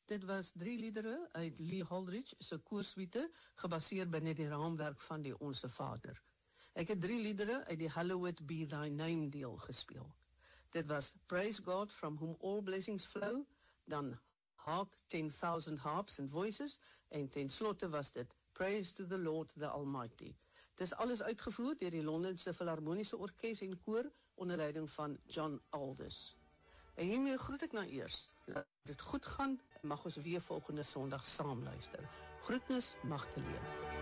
Dit was 3 liedere uit Lee Holdridge se koorsuite, gebaseer binne die raamwerk van die Onse Vader. Ek het 3 liedere uit die Hallowed Be Thy Name deel gespeel. Dit was Praise God from whom all blessings flow, dan Hark 10,000 harps and voices, en ten slotte was dit Praise to the Lord the Almighty. Dit is alles uitgevoer deur die Londense Filharmoniese Orkees en Koor onder leiding van John Aldous. En hiermee groet ek nou eers. Laat dit goed gaan, mag ons weer volgende Sondag saam luister. Groetnis, Magdalene.